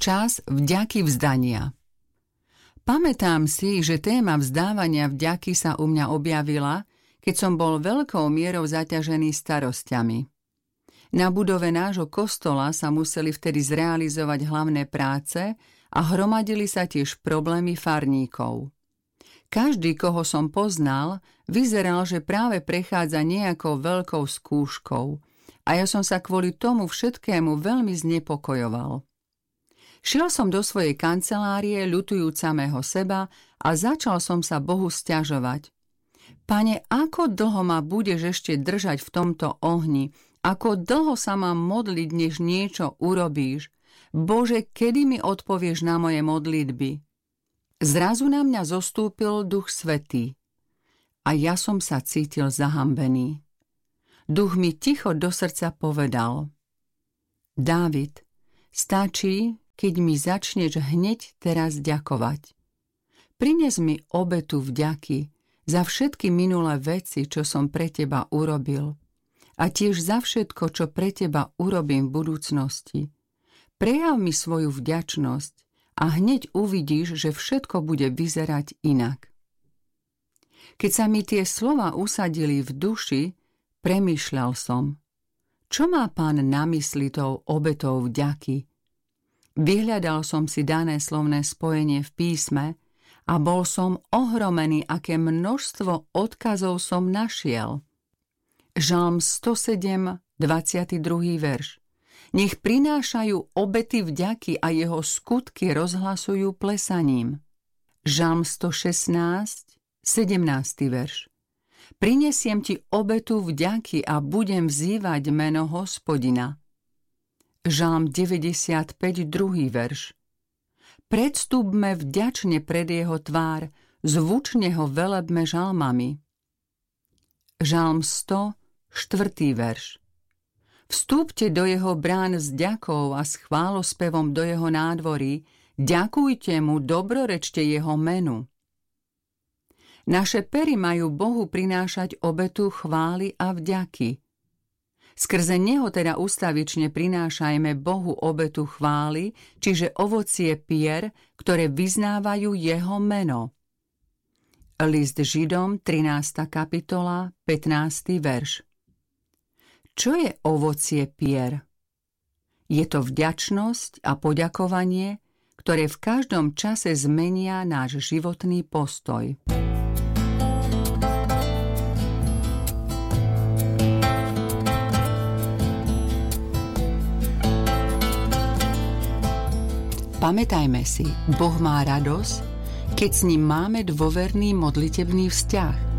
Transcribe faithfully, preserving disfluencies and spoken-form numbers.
Čas vďaky vzdania. Pamätám si, že téma vzdávania vďaky sa u mňa objavila, keď som bol veľkou mierou zaťažený starosťami. Na budove nášho kostola sa museli vtedy zrealizovať hlavné práce a hromadili sa tiež problémy farníkov. Každý, koho som poznal, vyzeral, že práve prechádza nejakou veľkou skúškou a ja som sa kvôli tomu všetkému veľmi znepokojoval. Šiel som do svojej kancelárie, ľutujúc samého seba, a začal som sa Bohu sťažovať. Pane, ako dlho ma budeš ešte držať v tomto ohni? Ako dlho sa mám modliť, než niečo urobíš? Bože, kedy mi odpovieš na moje modlitby? Zrazu na mňa zostúpil Duch Svätý a ja som sa cítil zahambený. Duch mi ticho do srdca povedal: Dávid, stačí, keď mi začneš hneď teraz ďakovať. Prines mi obetu vďaky za všetky minulé veci, čo som pre teba urobil, a tiež za všetko, čo pre teba urobím v budúcnosti. Prejav mi svoju vďačnosť a hneď uvidíš, že všetko bude vyzerať inak. Keď sa mi tie slova usadili v duši, premýšľal som, čo má Pán na mysli tou obetou vďaky. Vyhľadal som si dané slovné spojenie v písme a bol som ohromený, aké množstvo odkazov som našiel. Žalm sto sedem, dvadsiaty druhý verš. Nech prinášajú obety vďaky a jeho skutky rozhlasujú plesaním. Žalm sto šestnásť, sedemnásty verš. Prinesiem ti obetu vďaky a budem vzývať meno Hospodina. Žalm deväťdesiatpäť, druhý verš. Predstúpme vďačne pred jeho tvár, zvučne ho velebme žalmami. Žalm sto, štvrtý verš. Vstúpte do jeho brán s ďakou a s chválospevom do jeho nádvorí, ďakujte mu, dobrorečte jeho menu. Naše pery majú Bohu prinášať obetu chvály a vďaky. Skrze neho teda ustavične prinášajme Bohu obetu chvály, čiže ovocie pier, ktoré vyznávajú jeho meno. List Židom, trinásta kapitola, pätnásty verš. Čo je ovocie pier? Je to vďačnosť a poďakovanie, ktoré v každom čase zmenia náš životný postoj. Pamätajme si, Boh má radosť, keď s ním máme dôverný modlitebný vzťah.